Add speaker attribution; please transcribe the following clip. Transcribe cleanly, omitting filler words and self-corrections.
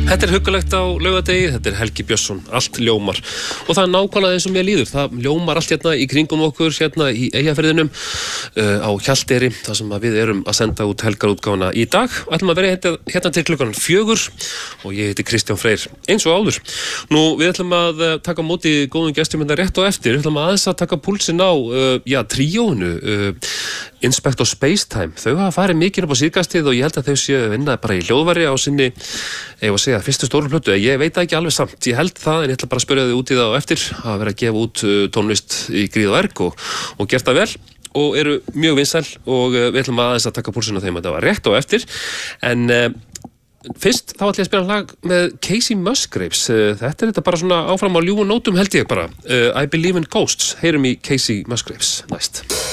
Speaker 1: Þetta huggulegt á laugardegi, þetta Helgi Björnsson, allt ljómar. Og það nákvæmlega eins og mér líður, það ljómar allt hérna í kringum okkur, hérna í Eyjafirðinum, á Hjalteyri, þar sem við erum að senda út helgarútgáfuna í dag. Ætlum að vera hérna til klukkan 4 og ég heiti Kristján Freyr, eins og áður. Nú, við ætlum að taka á móti góðum gestum hérna rétt og eftir, við ætlum aðeins að taka púlsinn á, tríóinu, Inspector Spacetime. Þau hafa farið mikið upp á síðkastið og ég held að þau séu vinna bara í hljóðvari á sinni, ég var að segja, fyrstu stóru plötu. Ég veit það ekki alveg samt, ég held það, en ég ætla bara að spyrja þau út í það á eftir, að vera að gefa út tónlist í gríð og erg og gert það vel og eru mjög vinsæl og við ætlum aðeins að taka púlsinn á þeim að það var rétt og eftir. En fyrst þá ætla ég að spila lag með Kacey Musgraves. Þetta bara svona áfram á ljúfum nótum held ég bara. I Believe in Ghosts. Heyrum í Kacey Musgraves næst.